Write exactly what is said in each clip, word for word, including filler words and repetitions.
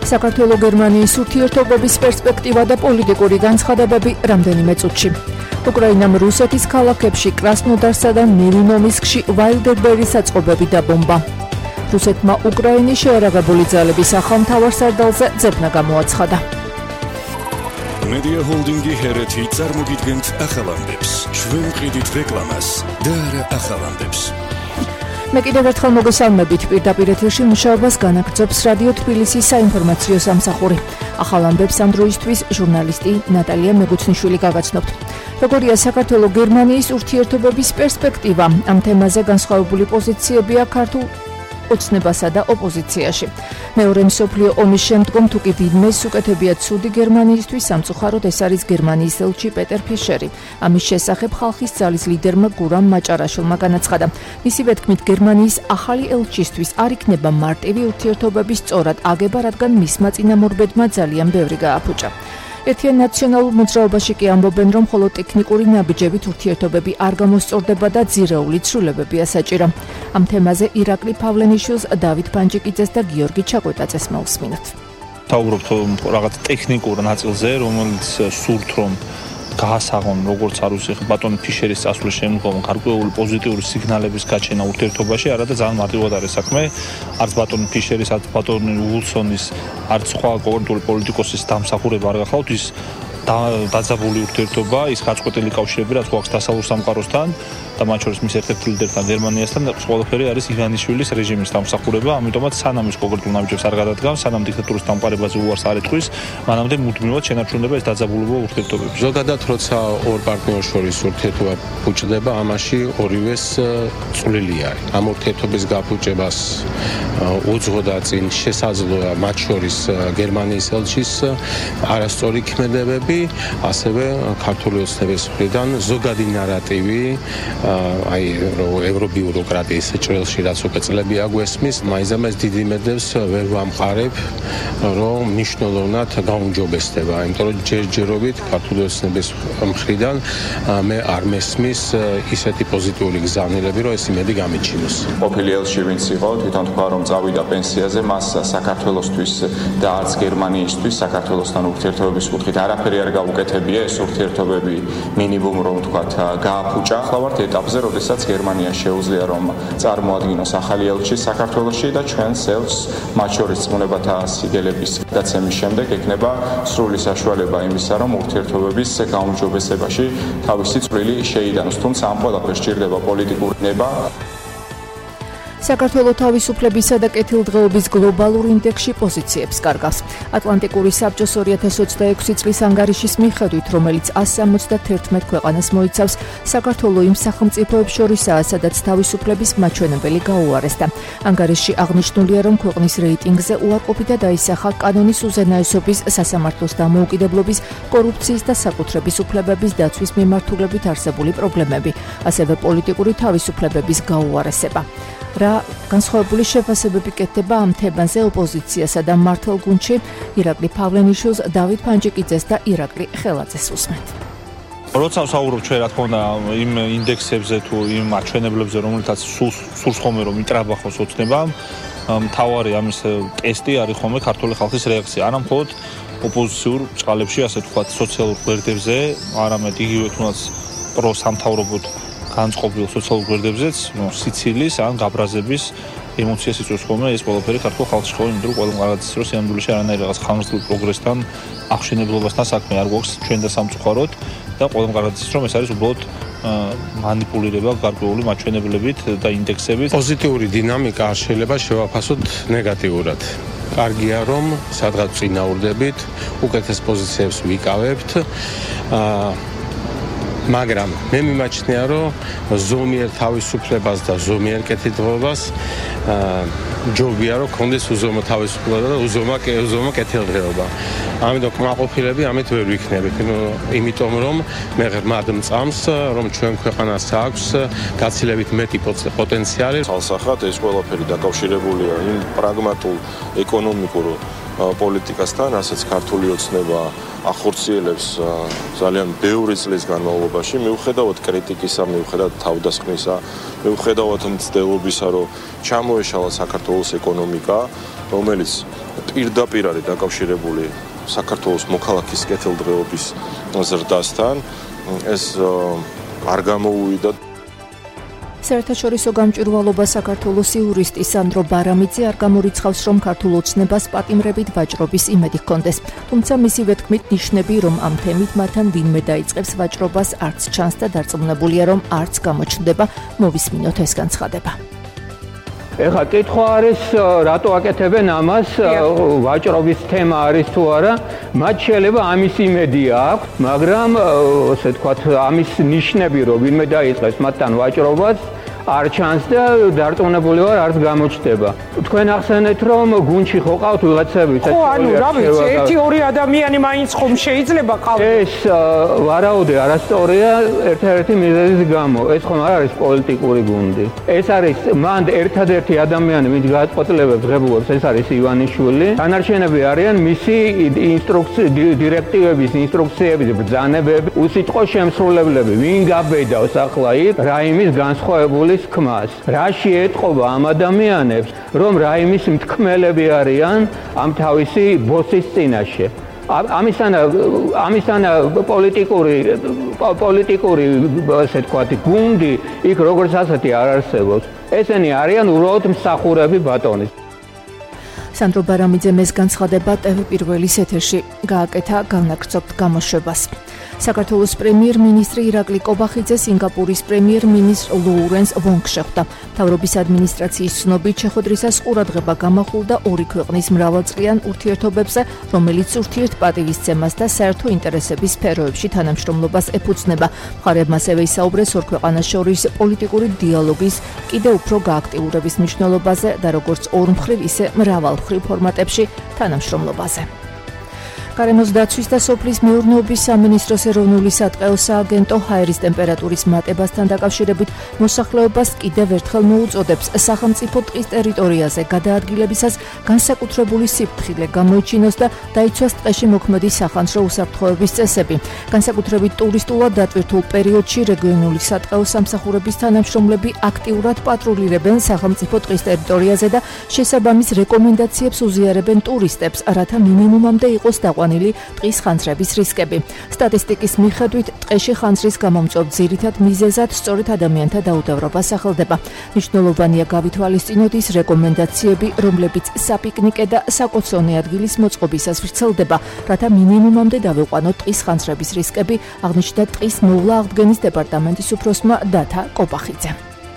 საქართველოს გერმანიის ურთიერთობების პერსპექტივა და პოლიტიკური განცხადებები რამდენიმე წუთში. უკრაინამ რუსეთის ქალაქებში კრასნოდარსა და მელინოვსკში ვაილდერბერის საწყობები დაბომბა. რუსეთმა უკრაინის შეერაგებული ძალების ახალ მთავარსარდალზე ძებნა გამოაცხადა. Media Holdingi ჰერეთი წარმოგიდგენთ ახალ ამბებს. ჩვენ ვყიდით რეკლამას და არა ახალ ამბებს. მე კიდევ ერთხელ მოგესალმებით, პირდაპირ ეთერში მუშაობას განაგრძობს რადიო თბილისის საინფორმაციო სამსახური. ახალ ამბებს ამ დროისთვის ჟურნალისტი ნატალია მეგუცნიშვილი გაგაცნობთ. როგორია საქართველოს გერმანიის ურთიერთობების პერსპექტივა? ამ თემაზე განსხვავებული პოზიციებია ქართულ ოცნებასა და ოპოზიციაში. მეორე მსოფლიო ომის შემდგომ თუ კი ვინმეს უკეთებია ცუდი გერმანიისთვის, სამწუხაროდ ეს არის გერმანიის ელჩი პეტერ ფიშერი. ამის შესახებ ხალხის ძალის ლიდერმა გურამ მაჭარაშვილმა განაცხადა. მისივე თქმით, გერმანიის ახალი ელჩისთვის არ იქნება მარტივი ურთიერთობების სწორად აგება, რადგან მისმა წინამორბედმა ძალიან ბევრი გააფუჭა. ერთიან ნაციონალურ მოძრაობაში კი ამბობენ, რომ მხოლოდ ტექნიკური ნაბიჯებით ურთიერთობები არ გამოსწორდება და ძირეული ცვლილებებია საჭირო. ამ თემაზე ირაკლი ფავლენიშვილს, დავით პანჯიკიძეს და გიორგი ჩაკვეტაძეს მოვსმინოთ. თავრობთ რაღაც ტექნიკურ ნაწილზე, რომელიც სურთ რომ გაასაღონ როგორც არ ვიცი ბატონი ფიშერის წასვლის შემდგომ გარკვეული პოზიტიური სიგნალების გაჩენა ურთიერთობაში, არადა ძალიან მარტივად არის საქმე. არც ბატონი ფიშერის, არც ბატონი უილსონის, არც სხვა კონკრეტული პოლიტიკოსის დამსახურება არ გახავთ ის დაძაბული ურთიერთობა, ის გაწყვეტილი კავშირები, რაც გვაქვს დასავლურ სამყაროსთან და მათ შორის მის ერთ-ერთ ლიდერთან გერმანიასთან და ყველაფერი არის ივანიშვილის რეჟიმის დამსახურება, ამიტომაც სანამ ის კონკრეტულ ნაბიჯებს არ გადადგამს, სანამ დიქტატურის დამყარებაზე უარს არ ეთქვის, მანამდე მუდმივად შენარჩუნდება ეს დაძაბულობა ურთიერთობებში. ზოგადად, როცა ორ პარტნიორს შორის ურთიერთობა ფუჭდება, ამაში ორივეს წვლილი არის. ამ ურთიერთობის გაფუჭებას უძღოდა წინ შესაძლოა მათ შორის გერმანიის ელჩის არასწორი ქმედებები, ასევე ქართული ოცნების მხრიდან ზოგადი ნარატივი, აი ევრობიუროკრატიის ჭრილში რაც უკვე წლები აგვესმის, მაინც დიდი იმედებს ვერ ვამყარებ, რომ მნიშვნელოვნად გაუმჯობესდება, იმიტომ რომ ჯერჯერობით ქართული ოცნების მხრიდან მე არ მესმის ისეთი პოზიტიური გზავნილები, რომ ეს იმედი გამიჩინოს. ყოფილი ელჩი ვინც იყო, თვითონ თქვა რომ წავიდა პენსიაზე, მას საქართველოსთვის და არც გერმანიისთვის საქართველოსთან ურთიერთობების კუთხით არაფერი არ გაუკეთებია, ეს ურთიერთობები მინიმუმ რომ თქვათ გააფუჭა. ახლა ვართ ეტაპზე, როდესაც გერმანია შეუძლია რომ წარმოადგინოს ახალი ელჩი საქართველოში და ჩვენს ელჩს მათ შორის წმუნებათა სიგელების გადაცემის შემდეგ ექნება სრული საშუალება იმისა, რომ ურთიერთობების გაუმჯობესებაში თავისი წვლილი შეიტანოს, თუმცა ამ ყველაფერს სჭირდება პოლიტიკური ნება. საქართველოს თავისუფლებისა და კეთილდღეობის გლობალურ ინდექსში პოზიციებს კარგავს. ატლანტიკური საბჭოს ორი ათას ოცდაექვსი წლის ანგარიშის მიხედვით, რომელიც ას სამოცდათერთმეტ ქვეყანას მოიცავს, საქართველოს იმ სახელმწიფოებს შორისაა, სადაც თავისუფლების მაჩვენებელი გაუარესდა. ანგარიშში აღნიშნულია, რომ ქვეყნის რეიტინგზე უარყოფითად აისახა კანონის უზენაესობის, სასამართლოს დამოუკიდებლობის, კორუფციის და საკუთრების უფლებების დაცვის მიმართულებით არსებული პრობლემები, ასევე პოლიტიკური თავისუფლებების გაუარესება. რა განსხვავებული შეფასებები კეთდება ამ თემაზე ოპოზიციასა და მართლ გუნდში? ირაკლი ფავლენიშვილს, დავით პანჯიკიძეს და ირაკლი ხელაძეს უსმენთ. როცა ვსაუბრობ ჩვენ რა თქმა უნდა იმ ინდექსებზე თუ იმ მაჩვენებლებზე, რომელთაც სურს ხოლმე რომ იტრაბახოს ოცნებამ, მთავარი ამის ტესტი არის ხოლმე ქართული ხალხის რეაქცია. არა მხოლოდ ოპოზიციურ ჭყალებში, ასე ვთქვათ, სოციალურ გვერდებზე, არამედ იგივე თუნდაც პრო სამთავრობოდ განწყობილ სოციალურ გვერდებზეც სიცილის ან გაბრაზების ემოციას იწვევს ხოლმე ეს ყველაფერი ქართულ ხალხში ხოლმე, იმიტომ რომ ყველამ კარგად იცის, რომ სიამდვილეში არანაირ რაღაც ხანგრძლივ პროგრესთან, აღშენებლობასთან საქმე არ გვაქვს ჩვენ და სამწუხაროდ და ყველამ კარგად იცის, რომ ეს არის უბრალოდ მანიპულირება გარკვეული მაჩვენებლებით და ინდექსებით. პოზიტიური დინამიკა არ შეიძლება შევაფასოთ ნეგატიურად. კარგია რომ სადღაც წინაურდებით, უკეთეს პოზიციებს ვიკავებთ. მაგრამ მე მიმაჩნია, რომ ზომიერ თავისუფლებას და ზომიერ კეთილდღეობას ჯობია, რომ კონდეს უზომო თავისუფლება და უზომო უზომო კეთილდღეობა. ამიტომ კმაყოფილები ამით ვერ ვიქნებით, იმიტომ რომ მე ღრმად მწამს, რომ ჩვენ ქვეყანას აქვს გაცილებით მეტი პოტენციალი. თალსახად ეს ყველაფერი დაკავშირებულია იმ პრაგმატულ ეკონომიკურ პოლიტიკასთან, რასაც ქართული ოცნება ახორციელებს ძალიან ბევრი წლის განმავლობაში, მიუხედავად კრიტიკისა, მიუხედავად თავდასხმისა, მიუხედავად მცდელობისა, რომ ჩამოეშალა საქართველოს ეკონომიკა, რომელიც პირდაპირ არის დაკავშირებული საქართველოს მოქალაქის კეთილდღეობის ზრდასთან, ეს არ გამოუვიდა. საერთაშორისო გამჭვირვალობა საქართველოს იურისტი სანდრო ბარამიძე არ გამორიცხავს, რომ ქართულ ოცნებას პატიმრებით ვაჭრობის იმედი ჰქონდეს. თუმცა მისივე თქმით ნიშნები, რომ ამ თემით მათთან ვინმე დაიწყებს ვაჭრობას, არც ჩანს და დარწმუნებულია, რომ არც გამოჩნდება. მოვისმინოთ ეს განცხადება. ეხლა კითხვა არის, რატო აკეთებენ ამას, ვაჭრობის თემა არის თუ არა, მათ შეიძლება ამის იმედი აქვს, მაგრამ ასე ვთქვათ, ამის ნიშნები, რომ ვინმე დაიწყებს მათთან ვაჭრობას, არ ჩანს და დარწმუნებული ვარ, არც გამოჩნდება. თქვენ ახსენეთ, რომ გუნდში ხო ყავთ ვიღაცები, ხო, ანუ რა ვიცი, ერთი ორი ადამიანი მაინც ხომ შეიძლება ყავდეს. ეს ვარაუდი არასწორია ერთ-ერთი მიზეზის გამო. ეს ხომ არ არის პოლიტიკური გუნდი. ეს არის მანდ ერთადერთი ადამიანი, ვინც გააწყობილებს ღებულობს, ეს არის ივანიშვილი. დანარჩენები არიან მისი ინსტრუქცია, დირექტივების, ინსტრუქციების ბრძანებები, უსიტყვო შემსრულებლები, ვინ გაბედავს ახლა იქ რაიმის განსხვავებული ხმას. რაში ეტყობა ამ ადამიანებს, რომ რაიმის მთქმელები არიან ამ თავისი ბოსის წინაშე. ამისანა ამისანა პოლიტიკური პოლიტიკური ასე ვთქვათ გუნდი იქ როგორც ასეთი არ არსებობს. ესენი არიან უბრალოდ მსახურები ბატონის. სანდრო ბარამიძემ ეს განცხადება ტევ პირველის ეთერში გააკეთა განაგრძობთ გამოშვებას. საქართველოს პრემიერ-მინისტრი ირაკლი კობახიძე სინგაპურის პრემიერ-მინისტრ ლოურენს ვონგს შეხვდა. მთავრობის ადმინისტრაციის ცნობით შეხვედრისას ყურადღება გამახვილდა ორი ქვეყნის მრავალწლიან ურთიერთობებზე, რომელიც ურთიერთპატივისცემას და საერთო ინტერესების სფეროებში თანამშრომლობას ეფუძნება. მხარეებმა ასევე ისაუბრეს ორ ქვეყანას შორის პოლიტიკური დიალოგის კიდევ უფრო გააქტიურების მნიშვნელობაზე და როგორც ორმხრივ, ისე მრავალმხრივ ფორმატებში თანამშრომლობაზე. გარემოს დაცვის და სოფლის მეურნეობის სამინისტროს ეროვნული სატყეო სააგენტო ჰაერის ტემპერატურის მატებასთან დაკავშირებით მოსახლეობას კიდევ ერთხელ მოუწოდებს სახელმწიფო ტყის ტერიტორიაზე გადაადგილებისას განსაკუთრებული სიფრთხილე გამოიჩინოს და დაიცვას ტყეში მოქმედი სახანძრო უსაფრთხოების წესები. განსაკუთრებით ტურისტულად დატვირთულ პერიოდში რეგიონული სატყეო სამსახურების თანამშრომლები აქტიურად პატრულირებენ სახელმწიფო ტყის ტერიტორიაზე და შესაბამის რეკომენდაციებს უზიარებენ ტურისტებს, რათა მინიმუმამდე იყოს დაყვანილი ტყის ხანძრების რისკები. სტატისტიკის მიხედვით ტყეში ხანძრის გამომწვევ ძირითად მიზეზად სწორედ ადამიანთა დაუდევრობა სახელდება. მნიშვნელოვანია გავითვალისწინოთ ის რეკომენდაციები, რომლებიც საპიკნიკე და საკოცონე ადგილის მოწყობისას ვრცელდება, რათა მინიმუმამდე დავიყვანოთ ტყის ხანძრების რისკები, აღნიშნა ტყის მოვლა აღდგენის დეპარტამენტის უფროსმა დათა კობახიძე.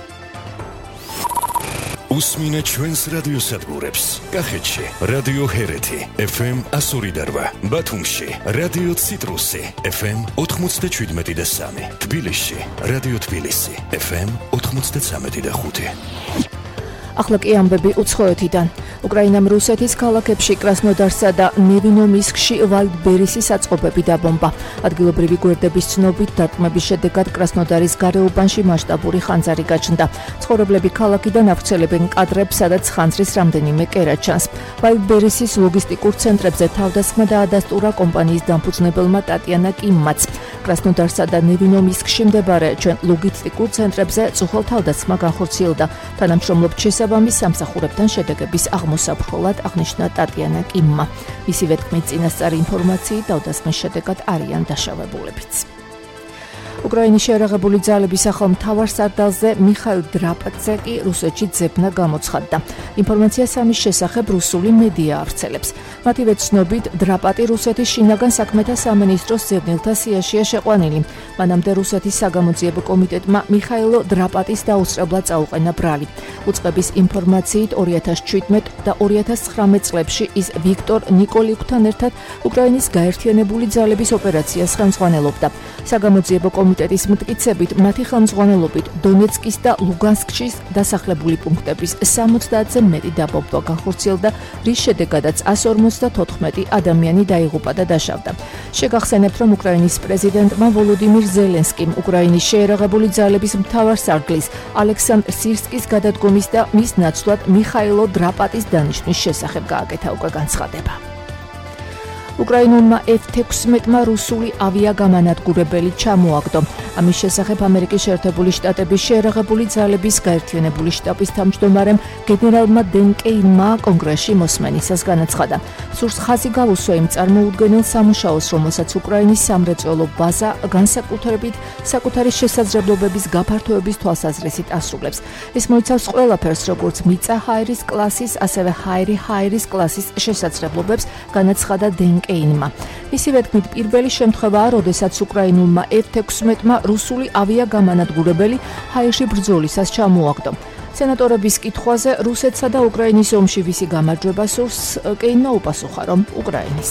უსმინეთ ჩვენს რადიოსადგურებს. კახეთში რადიო ჰერეთი ეფ ემ one oh eight, ბათუმში რადიო ციტრუსი ეფ ემ ninety-seven და three, თბილისში რადიო თბილისი ეფ ემ ninety-three და five. ახლა კი ამბები უცხოეთიდან. უკრაინამ რუსეთის ქალაქებში კრასნოდარსა და ნევინომისკში ვალდბერისის საწყობები დაბომბა. ადგილობრივი გვერდების ცნობით დარტყმების შედეგად კრასნოდარის გარეუბანში მასშტაბური ხანძარი გაჩნდა. ცხოვრებლები ქალაქიდან ავრცელებენ კადრებს, სადაც ხანძრის რამდენიმე კერა ჩანს. ვალდბერისის ლოგისტიკურ ცენტრებზე თავდასხმა დაადასტურა კომპანიის დამფუძნებელმა ტატიანა კიმმაც. კრასნოდარსა და ნევინომისკში მდებარე ჩვენ ლოგისტიკურ ცენტრებზე წუხელ თავდასხმა განხორციელდა. თანამშრომლობთ შესაბამის სამსახურებთან შედეგების აღმოსაფრთხოლად აღნიშნა ტატიანა კიმმა. მისივე თქმით, წინასწარი ინფორმაციით თავდასხმის შედეგად არიან დაშავებულებიც. უკრაინის შეერაღებული ძალების ახალ მთავარსარდალზე მიხაილ დრაპაძე კი რუსეთში ძებნა გამოცხადდა. ინფორმაციას ამის შესახებ რუსული მედია ავრცელებს. მათივე ცნობით, დრაპატი რუსეთის შინაგან საქმეთა სამინისტროს ზევნილთა სიაშია შეყვანილი. მანამდე რუსეთის საგამოძიებო კომიტეტმა მიხაილო დრაპატის დაუსწრებლად წაუყენა ბრალი. უწყების ინფორმაციით ორი ათას seventeen და ორი ათას nine წლებში ის ვიქტორ ნიკოლიუკთან ერთად უკრაინის გაერთიანებული ძალების ოპერაციას ხელმძღვანელობდა. საგამოძიებო კომიტეტის მტკიცებით, მათი ხელმძღვანელობით დონეცკის და ლუგანსკის დასახლებული პუნქტების sixty-ზე მეტი დაბომბვა განხორციელდა, რის შედეგადაც one forty-four ადამიანი დაიღუპა და დაშავდა. შეგახსენებთ, რომ უკრაინის პრეზიდენტმა ვოლოდიმირ ზელენსკიმ უკრაინის შეერაღებული ძალების მთავარსარდლის ალექსანდრ სირსკის გადადგომის და მის ნაცვლად მიხაილო დრაპატის დანიშვნის შესახებ გააკეთა უკვე განცხადება. უკრაინულმა ეფ თექვსმეტმა რუსული ავიაგამანადგურებელი ჩამოაგდო. ამის შესახებ ამერიკის შეერთებული შტატების შეერაღებული ძალების გაერთიანებული შტაბის თავმჯდომარემ გენერალმა დენ კეინმა კონგრესში მოსმენისას განაცხადა. სურს ხაზი გაუსვა იმ წარმოუდგენელ სამუშაოს, რომელსაც უკრაინის სამრეწველო ბაზა განსაკუთრებით საკუთარი შესაძლებლობების გაფართოების თვალსაზრისით ასრულებს. ეს მოიცავს ყველაფერს, როგორც მიწა ჰაერის კლასის, ასევე ჰაერი ჰაერის კლასის შესაძლებლობებს, განაცხადა დენ კეინმა. მისივე თქმით, პირველი შემთხვევაა, როდესაც უკრაინულმა ეფ თექვსმეტმა რუსული ავიაგამანადგურებელი ჰაერში ბრძოლისას ჩამოაგდო. სენატორების კითხვაზე რუსეთსა და უკრაინის ომში ვისი გამარჯვება სურს, კეინმა უპასუხა, რომ უკრაინის.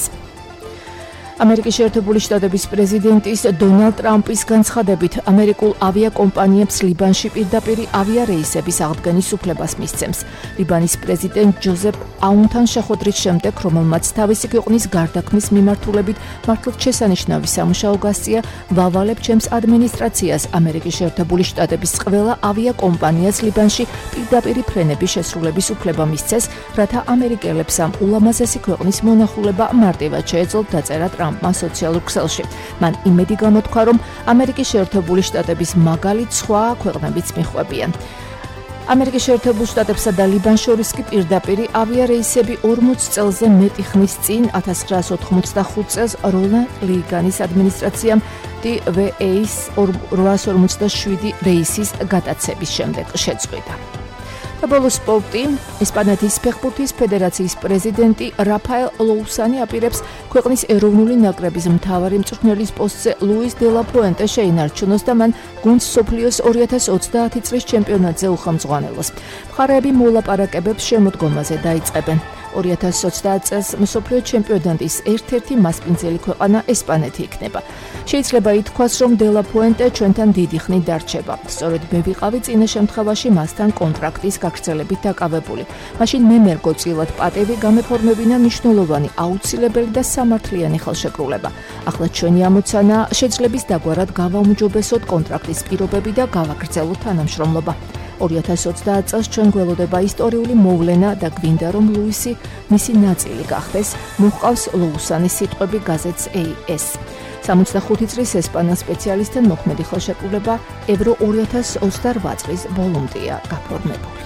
ამერიკის შეერთებული შტატების პრეზიდენტის დონალდ ტრამპის განცხადებით ამერიკულ ავიაკომპანიებს ლიბანში პირდაპირ ავიარეისების აღდგენის უფლებას მისცემს. ლიბანის პრეზიდენტ ჯოზეფ აუნთან შეხვედრის შემდეგ, რომელმაც თავისი ქვეყნის გარდაქმნის მიმართულებით მართლმსაჯულისნაირი სამუშაო გასწია, ვალვალებ ჩემს ადმინისტრაციას ამერიკის შეერთებული შტატების ყველა ავიაკომპანიას ლიბანში პირდაპირ ფრენების შესრულების უფლება მისცეს, რათა ამერიკელებს ამ ულამაზესი ქვეყნის მონახულება მარტივად შეეძლოთ დაწერა ტრამპმა სოციალურ ქსელში. მან იმედი გამოთქვა, რომ ამერიკის შეერთებული შტატების მაგალით სხვა ქვეყნებიც მიხვებიან. ამერიკის შეერთებულ შტატებსა და ლიბანს შორის კი პირდაპირ ავიარეისები ორმოც წელზე მეტი ხნის წინ ათას ცხრაასი ოთხმოცდახუთ წელს რონალდ რეიგანის ადმინისტრაციამ ტი ვე ეის ორასი ორმოცდაშვიდი რეისის გატაცების შემდეგ შეწყვიტა. და ბოლოს სპორტი. ესპანეთის ფეხბურთის ფედერაციის პრეზიდენტი რაფაელ ლოუსანი აპირებს ქვეყნის ეროვნული ნაკრების მთავარი მწვრთნელის პოსტზე ლუის დე ლა ფუენტე შეინარჩუნოს და მან გუნდს მსოფლიოს ორი ათას ოცდაათი წლის ჩემპიონატზე უხელმძღვანელოს. მხარეები მოლაპარაკებებს შემოდგომაზე დაიწყებენ. ორი ათას ოცდაათ წელს მსოფლიო ჩემპიონატის ერთ-ერთი მასპინძელი ქვეყანა ესპანეთი იქნება. შეიძლება ითქვას, რომ დე ლა ფუენტე ჩვენთან დიდი ხნით დარჩება. სწორედ მე ვიყავი წინა შემთხვევაში მასთან კონტრაქტის გაგრძელებით დაკავებული. მაშინ მე მერგოწილად პატევი გამეფორმებინა მნიშვნელოვანი, აუცილებელი და სამართლიანი ხელშეკრულება. ახლა ჩვენი ამოცანა შეძლების დაგვარად გავაუმჯობესოთ კონტრაქტის პირობები და გავაგრძელოთ თანამშრომლობა. ორი ათას ოცდაათ წელს ჩვენ გველოდება ისტორიული მოვლენა და გვინდა რომ ლუისი მისი ნაწილი გახდეს, მოჰყავს ლოუსანის სიტყვები გაზეთს ეი ეს. სამოცდახუთი წლის ესპანელ სპეციალისტთან მოქმედი ხელშეკრულება ევრო ორი ათას ოცდარვა წლის ბოლომდეა გაფორმებული.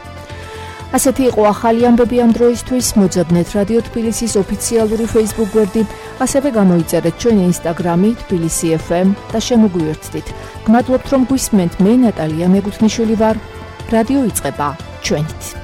ასეთი იყო ახალი ამბები ამ დროისთვის. მოძებნეთ რადიო თბილისის ოფიციალური Facebook გვერდი, ასევე გამოიწერეთ ჩვენი Instagram-ი თბილისი ეფ ემ და შემოგვიერთდით. გმადლობთ რომ გვისმენთ. მე ნატალია მეგუთნიშვილი ვარ. რადიო იწყება ჩვენით.